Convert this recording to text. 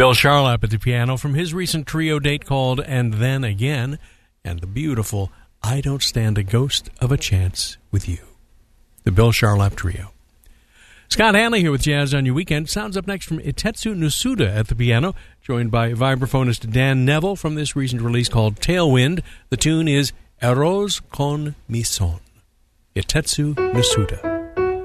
Bill Charlap at the piano from his recent trio date called And Then Again, and the beautiful I Don't Stand a Ghost of a Chance with You. The Bill Charlap Trio. Scott Hanley here with Jazz on Your Weekend. Sounds up next from Itetsu Nusuda at the piano, joined by vibraphonist Dan Neville from this recent release called Tailwind. The tune is Eros con mi son. Itetsu Nusuda.